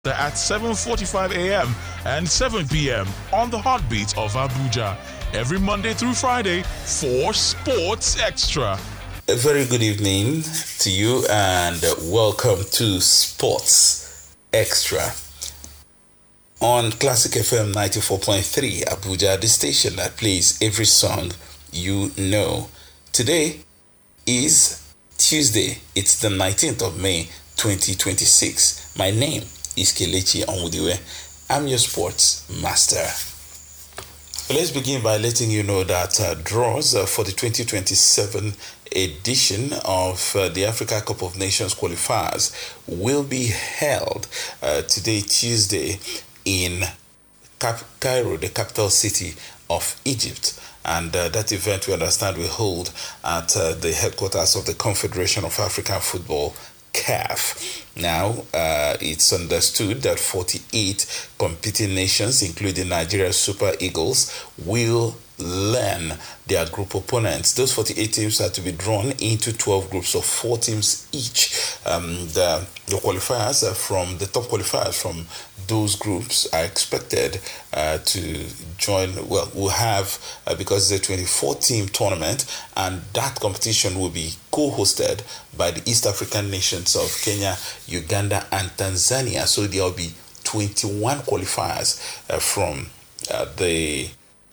at 7:45 a.m. and 7 p.m. on the Heartbeat of Abuja every Monday through Friday for Sports Extra. A very good evening to you and welcome to Sports Extra on Classic FM 94.3 Abuja, the station that plays every song you know. Today is Tuesday. It's the 19th of May 2026. My name is Kelechi Onwudiwe. I'm your sports master. Let's begin by letting you know that draws for the 2027 edition of the Africa Cup of Nations qualifiers will be held today, Tuesday, in Cairo, the capital city of Egypt. And that event, we understand, will hold at the headquarters of the Confederation of African Football, CAF. Now, it's understood that 48 competing nations, including Nigeria's Super Eagles, will learn their group opponents. Those 48 teams are to be drawn into 12 groups of 4 teams each. The qualifiers from the top qualifiers from those groups are expected to join. Well, we'll have, because it's a 24-team tournament, and that competition will be co-hosted by the East African nations of Kenya, Uganda, and Tanzania. So there will be 21 qualifiers from the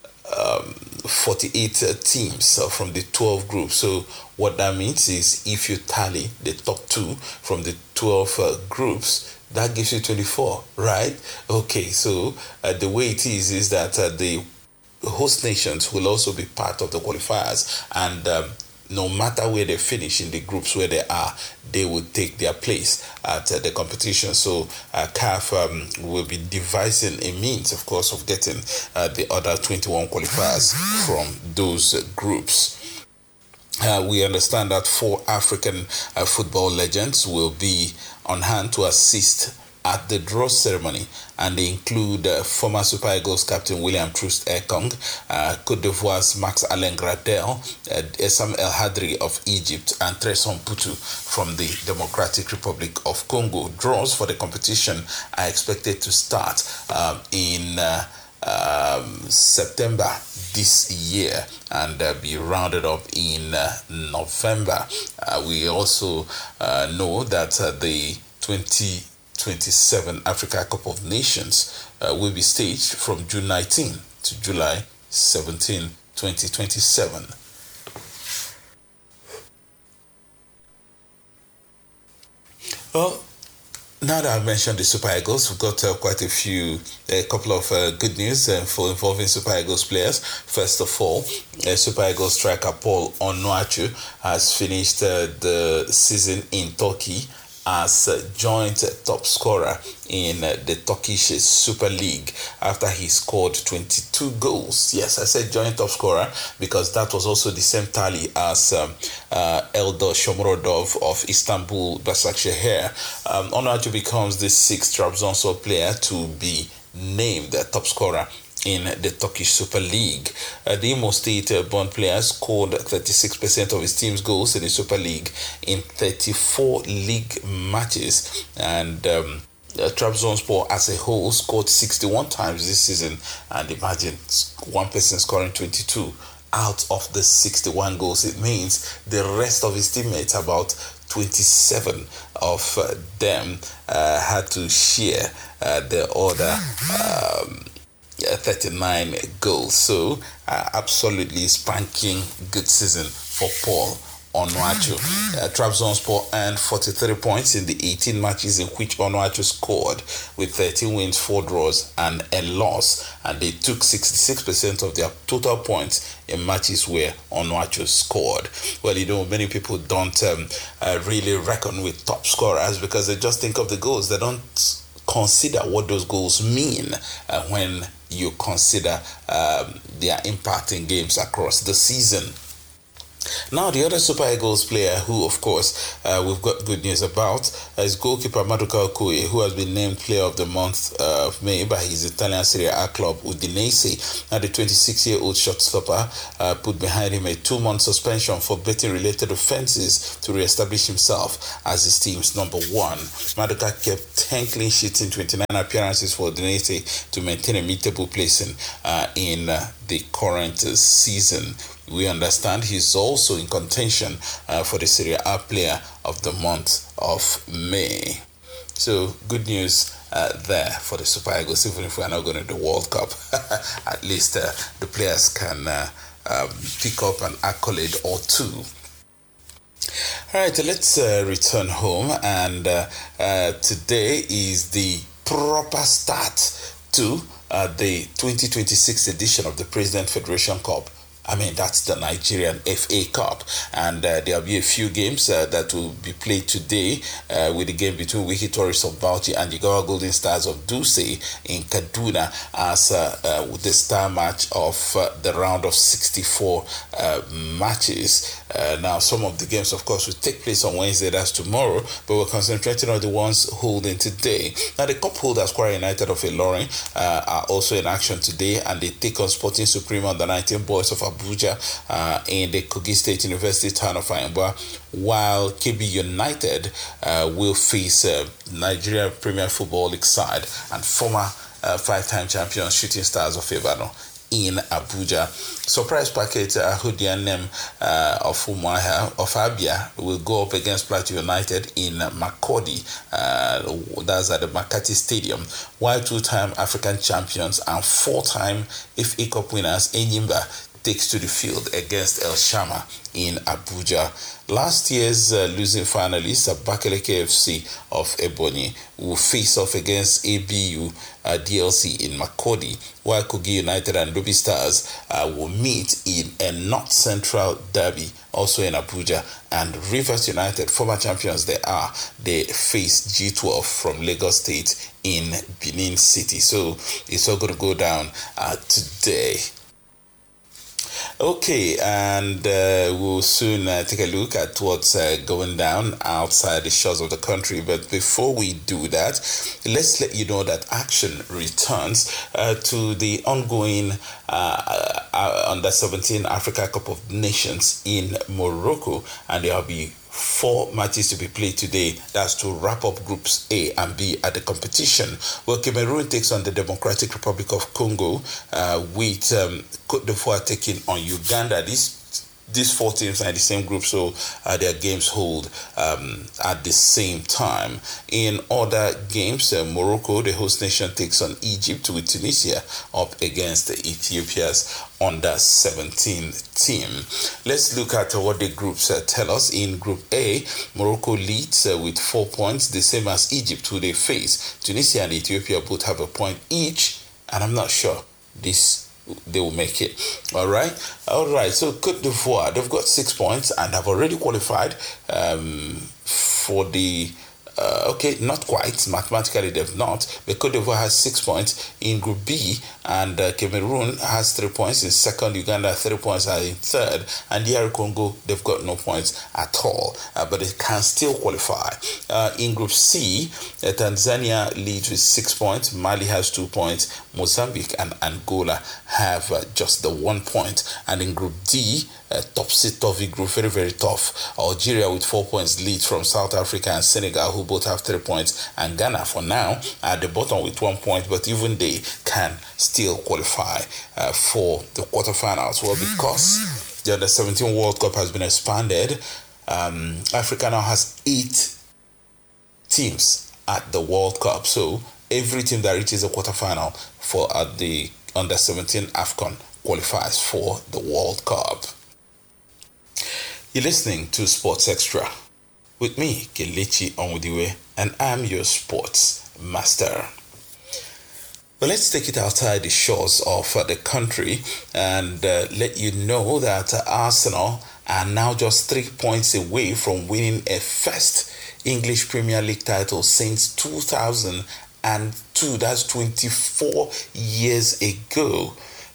48 teams from the 12 groups. So what that means is if you tally the top 2 from the 12 groups, that gives you 24, right? Okay, so the way it is that the host nations will also be part of the qualifiers, and no matter where they finish in the groups where they are, they will take their place at the competition. So CAF will be devising a means, of course, of getting the other 21 qualifiers from those groups. We understand that 4 African football legends will be on hand to assist at the draw ceremony, and they include former Super Eagles captain William Troost Ekong, Cote d'Ivoire's Max-Alain Gradel, Essam El Hadri of Egypt, and Tresson Putu from the Democratic Republic of Congo. Draws for the competition are expected to start in September this year and be rounded up in November. We also know that the 2027 Africa Cup of Nations will be staged from June 19 to July 17, 2027. Well, now that I've mentioned the Super Eagles, we've got quite a couple of good news for involving Super Eagles players. First of all, Super Eagles striker Paul Onuachu has finished the season in Turkey as joint top scorer in the Turkish Super League after he scored 22 goals. Yes, I said joint top scorer because that was also the same tally as Eldor Shomurodov of Istanbul Başakşehir. Onuachu becomes the 6th Trabzonspor player to be named top scorer in the Turkish Super League. The Imo State-born player scored 36% of his team's goals in the Super League in 34 league matches, and Trabzonspor as a whole scored 61 times this season, and imagine one person scoring 22 out of the 61 goals. It means the rest of his teammates, about 27 of them, had to share the other 39 goals. So absolutely spanking good season for Paul Onuachu. Trabzonspor earned 43 points in the 18 matches in which Onuachu scored, with 13 wins, 4 draws and a loss, and they took 66% of their total points in matches where Onuachu scored. Well, many people don't really reckon with top scorers because they just think of the goals. They don't consider what those goals mean when you consider their impact in games across the season. Now, the other Super Eagles player who, of course, we've got good news about is goalkeeper Maduka Okoye, who has been named Player of the Month of May by his Italian Serie A club Udinese. Now, the 26-year-old shotstopper put behind him a 2-month suspension for betting-related offences to re-establish himself as his team's number one. Maduka kept 10 clean sheets in 29 appearances for Udinese to maintain a mid-table placing in the current season. We understand he's also in contention for the Serie A Player of the Month of May. So, good news there for the Super Eagles. Even if we're not going to the World Cup, at least the players can pick up an accolade or two. All right, let's return home. And today is the proper start to the 2026 edition of the President Federation Cup. I mean, that's the Nigerian FA Cup. And there'll be a few games that will be played today with the game between Wiki Tourists of Bauchi and Jigawa Golden Stars of Duse in Kaduna as the star match of the round of 64 matches. Now, some of the games, of course, will take place on Wednesday, that's tomorrow, but we're concentrating on the ones holding today. Now, the cup holders, Kwara United of Ilorin, are also in action today, and they take on Sporting Supreme under 19 Boys of Abuja in the Kogi State University town of Ayamba, while KB United will face Nigeria Premier Football League side and former five-time champions Shooting Stars of Ibadan in Abuja. Surprise package Hudianem of Umuahia of Abia will go up against Plateau United in Makurdi. That's at the Makati Stadium, while two-time African champions and four-time FA Cup winners Enyimba takes to the field against El Shama in Abuja. Last year's losing finalists, Abakaleke FC of Ebonyi, will face off against ABU DLC in Makurdi, while Kogi United and Ruby Stars will meet in a North Central derby, also in Abuja, and Rivers United, former champions they face G12 from Lagos State in Benin City. So it's all going to go down today. Okay, and we'll soon take a look at what's going down outside the shores of the country. But before we do that, let's let you know that action returns to the ongoing Under-17 Africa Cup of Nations in Morocco, and there will be 4 matches to be played today. That's to wrap up Groups A and B at the competition. Well, Cameroon takes on the Democratic Republic of Congo, with Cote d'Ivoire taking on Uganda. These 4 teams are in the same group, so their games hold at the same time. In other games, Morocco, the host nation, takes on Egypt, with Tunisia up against Ethiopia's Under-17 team. Let's look at what the groups tell us. In Group A, Morocco leads with 4 points, the same as Egypt, who they face. Tunisia and Ethiopia both have a point each, and I'm not sure they will make it. All right. So Cote d'Ivoire, they've got 6 points and have already qualified for the not quite. Mathematically, they've not. But Cote d'Ivoire has 6 points in Group B, and Cameroon has 3 points in second. Uganda 3 points are in third, and DR Congo, they've got no points at all, but they can still qualify. In Group C, Tanzania leads with 6 points. Mali has 2 points. Mozambique and Angola have just the 1 point. And in Group D, topsy-turvy group, very, very tough. Algeria with 4 points lead from South Africa and Senegal, who both have 3 points, and Ghana for now at the bottom with 1 point, but even they can still qualify for the quarterfinals. Well, because the Under-17 World Cup has been expanded, Africa now has 8 teams at the World Cup. So every team that reaches the quarterfinal for the Under-17 AFCON qualifies for the World Cup. You're listening to Sports Extra with me, Kelechi Onwudiwe, and I'm your sports master. Well, let's take it outside the shores of the country and let you know that Arsenal are now just 3 points away from winning a first English Premier League title since 2002. That's 24 years ago.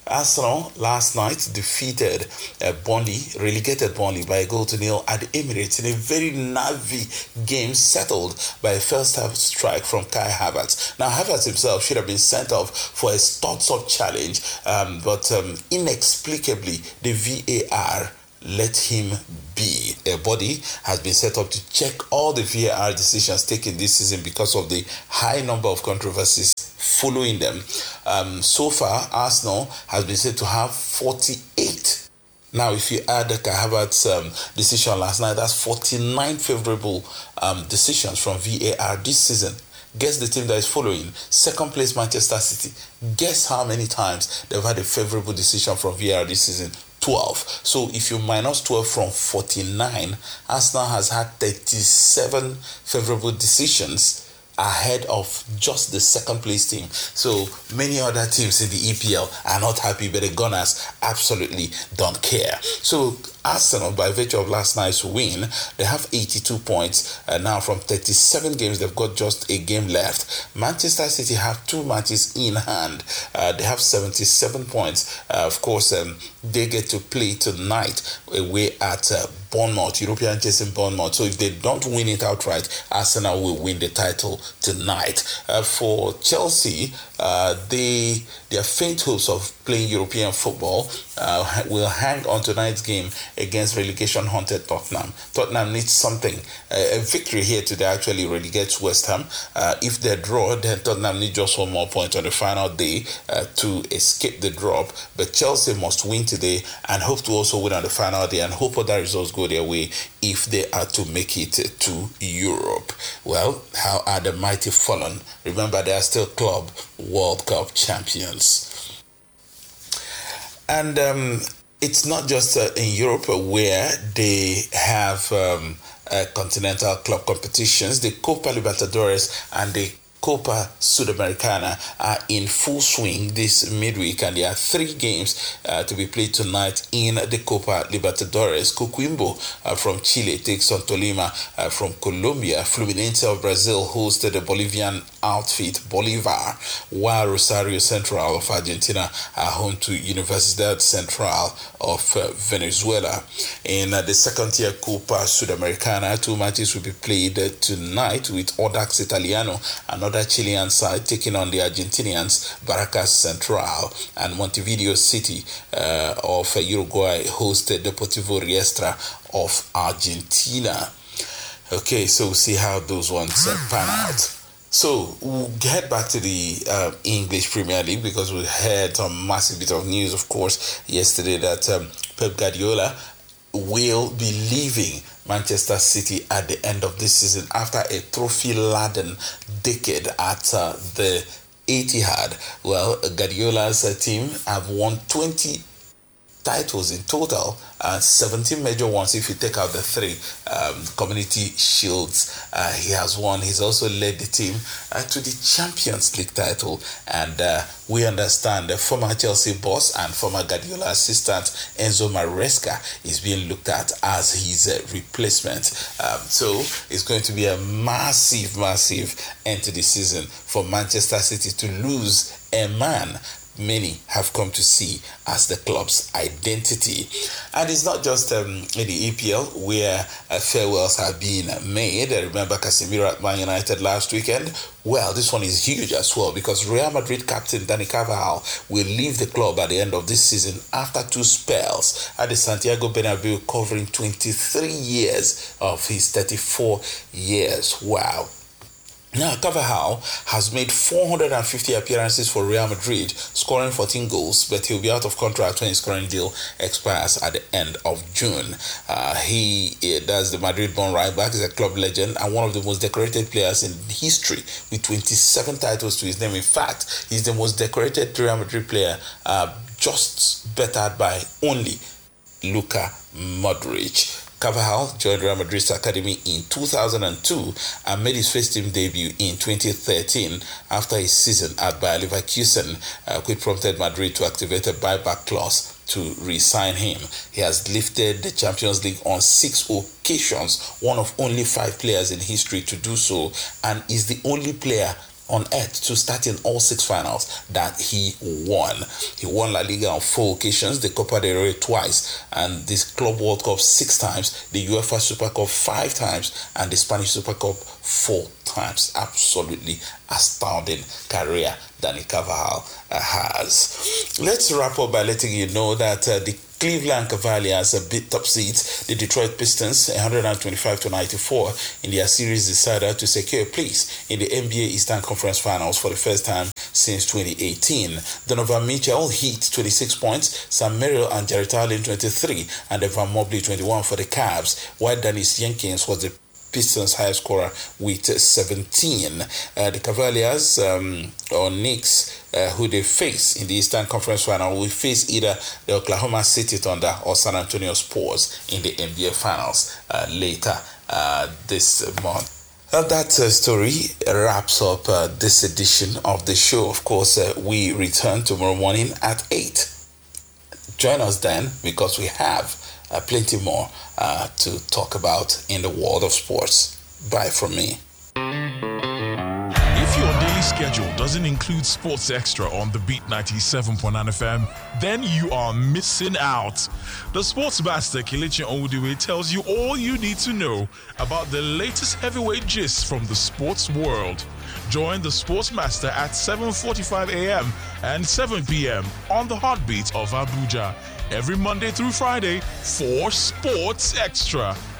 Arsenal last night defeated relegated Burnley by a 1-0 at the Emirates in a very nervy game settled by a first-half strike from Kai Havertz. Now, Havertz himself should have been sent off for a studs-up challenge, but inexplicably, the VAR let him be. A body has been set up to check all the VAR decisions taken this season because of the high number of controversies following them. So far, Arsenal has been said to have 48. Now, if you add the Kai Havertz decision last night, that's 49 favourable decisions from VAR this season. Guess the team that is following. Second place, Manchester City. Guess how many times they've had a favourable decision from VAR this season? 12. So if you minus 12 from 49, Arsenal has had 37 favourable decisions ahead of just the second place team. So many other teams in the EPL are not happy, but the Gunners absolutely don't care. So Arsenal, by virtue of last night's win, they have 82 points now from 37 games. They've got just a game left. Manchester City have 2 matches in hand. They have 77 points. Of course, they get to play tonight away at Bournemouth, European chasing Bournemouth. So if they don't win it outright, Arsenal will win the title tonight. For Chelsea, their faint hopes of playing European football will hang on tonight's game against relegation-haunted Tottenham. Tottenham needs something. A victory here today actually relegates West Ham. If they draw, then Tottenham need just 1 more point on the final day to escape the drop. But Chelsea must win today and hope to also win on the final day and hope other results go their way if they are to make it to Europe. Well, how are the mighty fallen? Remember, they are still Club World Cup champions. And it's not just in Europe where they have continental club competitions. The Copa Libertadores and the Copa Sudamericana are in full swing this midweek, and there are 3 games to be played tonight in the Copa Libertadores. Coquimbo from Chile takes on Tolima from Colombia. Fluminense of Brazil hosted the Bolivian outfit Bolivar, while Rosario Central of Argentina are home to Universidad Central of Venezuela. In the second-tier Copa Sudamericana, 2 matches will be played tonight, with Audax Italiano, another Chilean side, taking on the Argentinians, Barracas Central, and Montevideo City of Uruguay hosted Deportivo Riestra of Argentina. Okay, so we'll see how those ones pan out. So we'll get back to the English Premier League, because we had a massive bit of news, of course, yesterday that Pep Guardiola will be leaving Manchester City at the end of this season after a trophy-laden decade at the Etihad. Well, Guardiola's team have won 20 titles in total, 17 major ones if you take out the 3 community shields he has won. He's also led the team to the Champions League title, and we understand the former Chelsea boss and former Guardiola assistant Enzo Maresca is being looked at as his replacement. So it's going to be a massive end to the season for Manchester City to lose a man many have come to see as the club's identity. And it's not just in the EPL where farewells have been made. Remember Casemiro at Man United last weekend? Well, this one is huge as well, because Real Madrid captain Dani Carvajal will leave the club at the end of this season after 2 spells at the Santiago Bernabeu, covering 23 years of his 34 years. Wow. Now, Carvajal has made 450 appearances for Real Madrid, scoring 14 goals, but he'll be out of contract when his current deal expires at the end of June. That's the Madrid-born right back. He's a club legend and one of the most decorated players in history, with 27 titles to his name. In fact, he's the most decorated Real Madrid player, just bettered by only Luka Modric. Carvajal joined Real Madrid's academy in 2002 and made his first team debut in 2013 after his season at Bayer Leverkusen, which prompted Madrid to activate a buyback clause to re-sign him. He has lifted the Champions League on 6 occasions, one of only 5 players in history to do so, and is the only player on earth to start in all 6 finals that he won. He won La Liga on 4 occasions, the Copa del Rey twice, and this Club World Cup 6 times, the UEFA Super Cup 5 times, and the Spanish Super Cup 4 times. Absolutely astounding career Dani Carvajal has. Let's wrap up by letting you know that the Cleveland Cavaliers beat top seeds the Detroit Pistons 125-94 in their series decider to secure a place in the NBA Eastern Conference Finals for the first time since 2018. Donovan Mitchell hit 26 points, Sam Merrill and Jarrett Allen 23, and Evan Mobley 21 for the Cavs, while Dennis Jenkins was the Pistons' highest scorer with 17. The Cavaliers or Knicks, who they face in the Eastern Conference Final, will face either the Oklahoma City Thunder or San Antonio Spurs in the NBA Finals later this month. That story wraps up this edition of the show. Of course, we return tomorrow morning at 8. Join us then, because we have plenty more to talk about in the world of sports. Bye from me. If your daily schedule doesn't include Sports Extra on the Beat 97.9 FM, then you are missing out. The Sports Master Kelechi Onwudiwe tells you all you need to know about the latest heavyweight gists from the sports world. Join the Sports Master at 7:45 a.m. and 7 p.m. on the Heartbeat of Abuja every Monday through Friday for Sports Extra.